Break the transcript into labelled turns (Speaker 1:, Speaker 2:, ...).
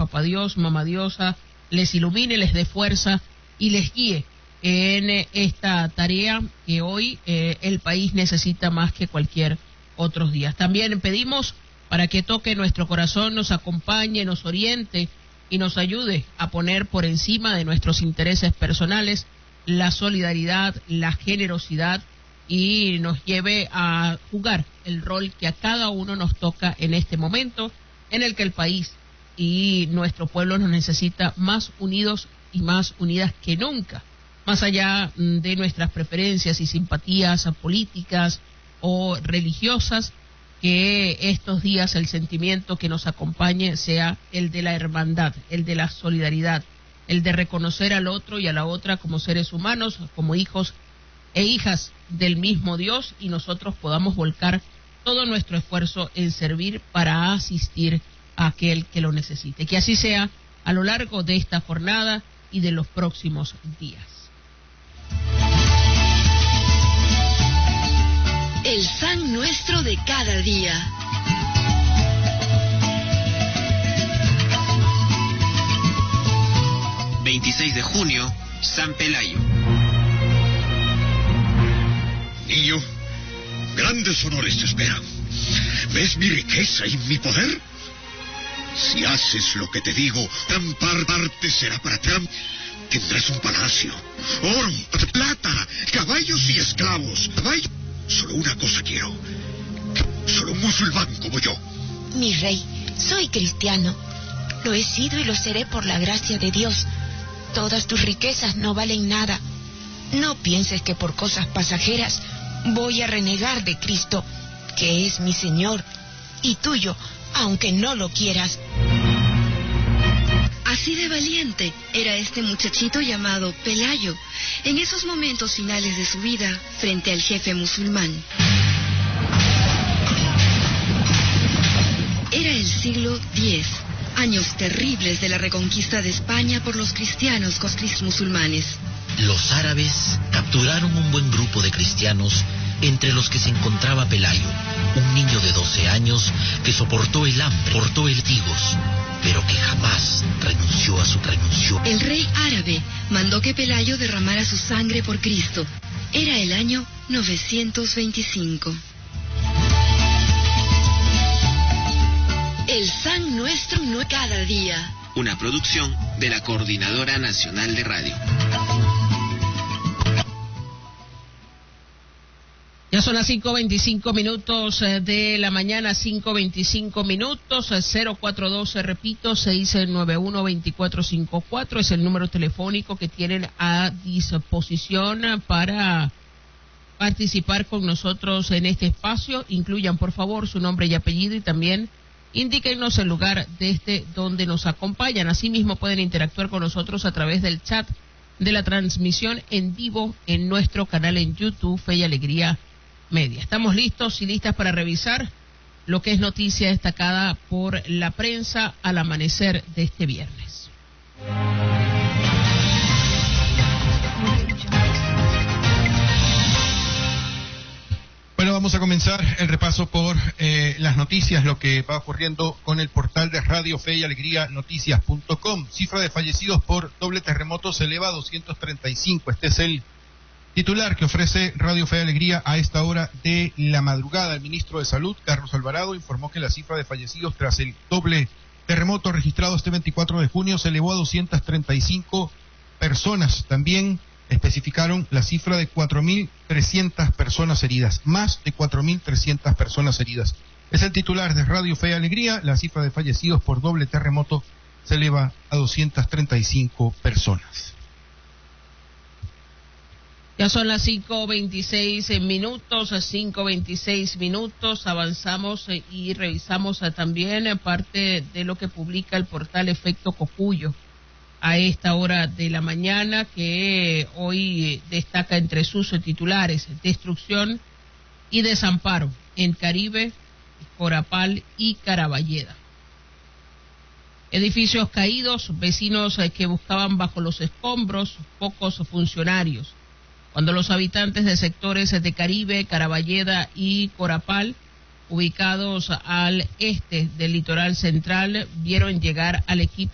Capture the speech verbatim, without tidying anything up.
Speaker 1: Papá Dios, Mamá Diosa, les ilumine, les dé fuerza y les guíe en esta tarea que hoy eh, el país necesita más que cualquier otros días. También pedimos para que toque nuestro corazón, nos acompañe, nos oriente y nos ayude a poner por encima de nuestros intereses personales la solidaridad, la generosidad y nos lleve a jugar el rol que a cada uno nos toca en este momento en el que el país y nuestro pueblo nos necesita más unidos y más unidas que nunca, más allá de nuestras preferencias y simpatías políticas o religiosas, que estos días el sentimiento que nos acompañe sea el de la hermandad, el de la solidaridad, el de reconocer al otro y a la otra como seres humanos, como hijos e hijas del mismo Dios, y nosotros podamos volcar todo nuestro esfuerzo en servir para asistir a aquel que lo necesite. Que así sea a lo largo de esta jornada y de los próximos días.
Speaker 2: El San Nuestro de cada día.
Speaker 3: veintiséis de junio, San Pelayo.
Speaker 4: Niño, grandes honores te esperan. ¿Ves mi riqueza y mi poder? Si haces lo que te digo, gran parte será para ti. Tendrás un palacio, oro, plata, caballos y esclavos. Caballos. Solo una cosa quiero. Solo un musulmán como yo.
Speaker 5: Mi rey, soy cristiano. Lo he sido y lo seré por la gracia de Dios. Todas tus riquezas no valen nada. No pienses que por cosas pasajeras voy a renegar de Cristo, que es mi Señor y tuyo, aunque no lo quieras.
Speaker 2: Así de valiente era este muchachito llamado Pelayo, en esos momentos finales de su vida frente al jefe musulmán. Era el siglo diez, años terribles de la reconquista de España por los cristianos con los musulmanes.
Speaker 6: Los árabes capturaron un buen grupo de cristianos, entre los que se encontraba Pelayo, un niño de doce años que soportó el hambre, soportó el tigos, pero que jamás renunció a su renunció.
Speaker 2: El rey árabe mandó que Pelayo derramara su sangre por Cristo. Era el año novecientos veinticinco. El San Nuestro no cada día.
Speaker 3: Una producción de la Coordinadora Nacional de Radio.
Speaker 1: Ya son las cinco veinticinco minutos de la mañana, cinco veinticinco minutos, cero cuatro doce, repito, seis nueve uno, dos cuatro cinco cuatro es el número telefónico que tienen a disposición para participar con nosotros en este espacio. Incluyan, por favor, su nombre y apellido y también indíquenos el lugar desde donde nos acompañan. Asimismo, pueden interactuar con nosotros a través del chat de la transmisión en vivo en nuestro canal en YouTube, Fe y Alegría Media. Estamos listos y listas para revisar lo que es noticia destacada por la prensa al amanecer de este viernes.
Speaker 7: Bueno, vamos a comenzar el repaso por eh, las noticias, lo que va ocurriendo con el portal de Radio Fe y Alegría Noticias punto com. Cifra de fallecidos por doble terremoto se eleva a doscientos treinta y cinco. Este es el titular que ofrece Radio Fe y Alegría a esta hora de la madrugada. El ministro de Salud, Carlos Alvarado, informó que la cifra de fallecidos tras el doble terremoto registrado este veinticuatro de junio se elevó a doscientas treinta y cinco personas. También especificaron la cifra de cuatro mil trescientas personas heridas, más de cuatro mil trescientas personas heridas. Es el titular de Radio Fe y Alegría. La cifra de fallecidos por doble terremoto se eleva a doscientas treinta y cinco personas.
Speaker 1: Ya son las cinco veintiséis minutos, cinco veintiséis minutos, avanzamos y revisamos también parte de lo que publica el portal Efecto Cocuyo a esta hora de la mañana, que hoy destaca entre sus titulares: destrucción y desamparo en Caribe, Corapal y Caraballeda. Edificios caídos, vecinos que buscaban bajo los escombros, pocos funcionarios. Cuando los habitantes de sectores de Caribe, Caraballeda y Corapal, ubicados al este del litoral central, vieron llegar al equipo